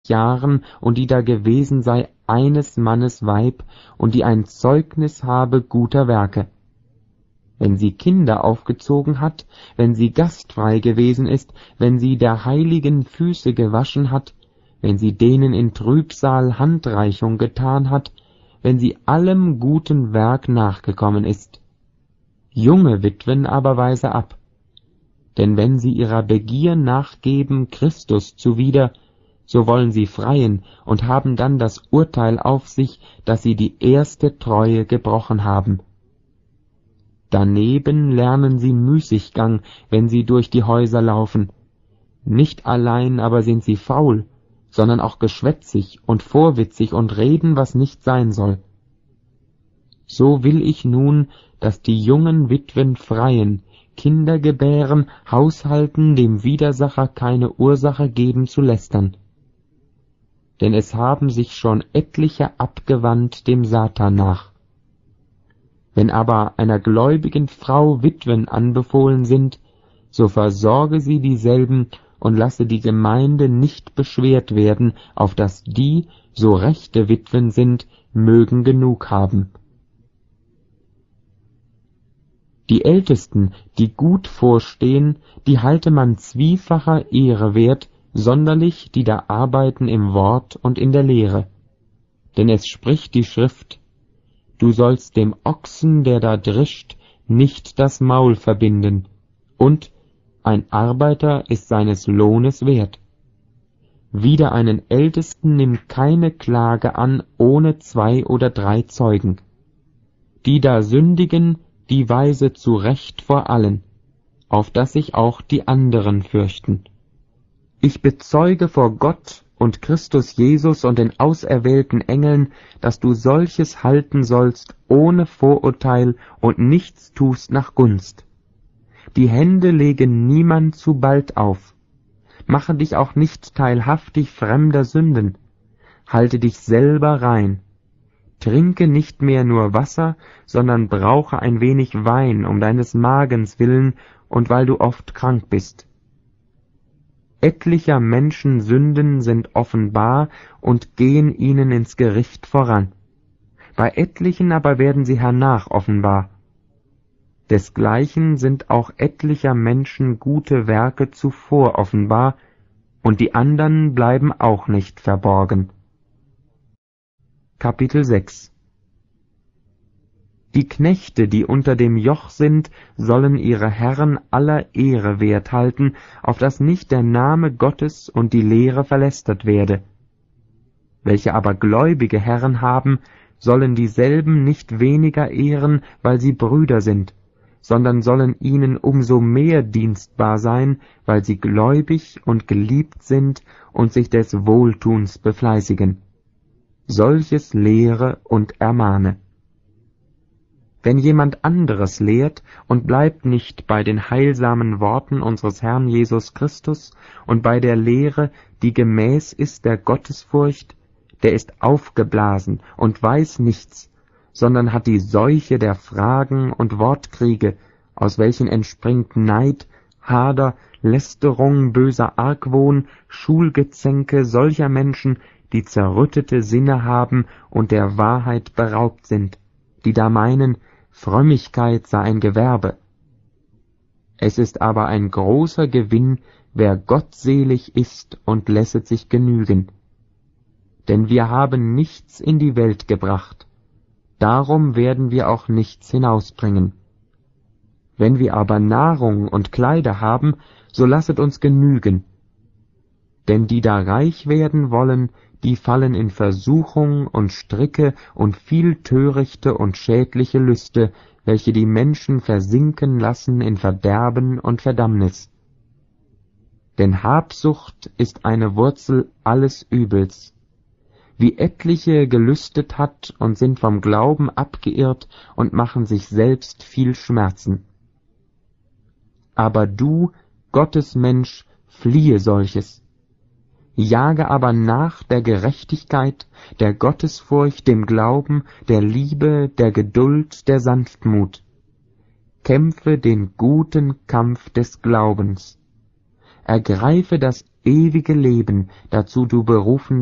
Jahren und die da gewesen sei eines Mannes Weib und die ein Zeugnis habe guter Werke. Wenn sie Kinder aufgezogen hat, wenn sie gastfrei gewesen ist, wenn sie der Heiligen Füße gewaschen hat, wenn sie denen in Trübsal Handreichung getan hat, wenn sie allem guten Werk nachgekommen ist. Junge Witwen aber weise ab. Denn wenn sie ihrer Begier nachgeben Christus zuwider, so wollen sie freien und haben dann das Urteil auf sich, dass sie die erste Treue gebrochen haben. Daneben lernen sie Müßiggang, wenn sie durch die Häuser laufen. Nicht allein aber sind sie faul, sondern auch geschwätzig und vorwitzig und reden, was nicht sein soll. So will ich nun, dass die jungen Witwen freien, Kinder gebären, haushalten, dem Widersacher keine Ursache geben zu lästern. Denn es haben sich schon etliche abgewandt dem Satan nach. Wenn aber einer gläubigen Frau Witwen anbefohlen sind, so versorge sie dieselben und lasse die Gemeinde nicht beschwert werden, auf dass die, so rechte Witwen sind, mögen genug haben. Die Ältesten, die gut vorstehen, die halte man zwiefacher Ehre wert, sonderlich die da arbeiten im Wort und in der Lehre. Denn es spricht die Schrift: Du sollst dem Ochsen, der da drischt, nicht das Maul verbinden, und ein Arbeiter ist seines Lohnes wert. Wider einen Ältesten nimm keine Klage an ohne 2 oder 3 Zeugen. Die da sündigen, die weise zurecht vor allen, auf dass sich auch die anderen fürchten. Ich bezeuge vor Gott und Christus Jesus und den auserwählten Engeln, dass du solches halten sollst ohne Vorurteil und nichts tust nach Gunst. Die Hände legen niemand zu bald auf. Mache dich auch nicht teilhaftig fremder Sünden. Halte dich selber rein. Trinke nicht mehr nur Wasser, sondern brauche ein wenig Wein um deines Magens willen und weil du oft krank bist. Etlicher Menschen Sünden sind offenbar und gehen ihnen ins Gericht voran. Bei etlichen aber werden sie hernach offenbar. Desgleichen sind auch etlicher Menschen gute Werke zuvor offenbar, und die andern bleiben auch nicht verborgen. Kapitel 6. Die Knechte, die unter dem Joch sind, sollen ihre Herren aller Ehre wert halten, auf dass nicht der Name Gottes und die Lehre verlästert werde. Welche aber gläubige Herren haben, sollen dieselben nicht weniger ehren, weil sie Brüder sind, sondern sollen ihnen umso mehr dienstbar sein, weil sie gläubig und geliebt sind und sich des Wohltuns befleißigen. Solches lehre und ermahne. Wenn jemand anderes lehrt und bleibt nicht bei den heilsamen Worten unseres Herrn Jesus Christus und bei der Lehre, die gemäß ist der Gottesfurcht, der ist aufgeblasen und weiß nichts, sondern hat die Seuche der Fragen und Wortkriege, aus welchen entspringt Neid, Hader, Lästerung, böser Argwohn, Schulgezänke solcher Menschen, die zerrüttete Sinne haben und der Wahrheit beraubt sind, die da meinen, Frömmigkeit sei ein Gewerbe. Es ist aber ein großer Gewinn, wer gottselig ist und lässet sich genügen. Denn wir haben nichts in die Welt gebracht, darum werden wir auch nichts hinausbringen. Wenn wir aber Nahrung und Kleider haben, so lasset uns genügen. Denn die da reich werden wollen, die fallen in Versuchung und Stricke und viel törichte und schädliche Lüste, welche die Menschen versinken lassen in Verderben und Verdammnis. Denn Habsucht ist eine Wurzel alles Übels. Wie etliche gelüstet hat und sind vom Glauben abgeirrt und machen sich selbst viel Schmerzen. Aber du, Gottes Mensch, fliehe solches. Jage aber nach der Gerechtigkeit, der Gottesfurcht, dem Glauben, der Liebe, der Geduld, der Sanftmut. Kämpfe den guten Kampf des Glaubens. Ergreife das ewige Leben, dazu du berufen